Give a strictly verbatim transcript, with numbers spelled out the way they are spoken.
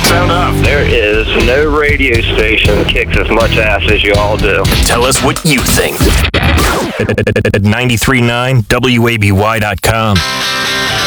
Sound off. There is no radio station that kicks as much ass as you all do. Tell us what you think at ninety-three point nine W A B Y dot com.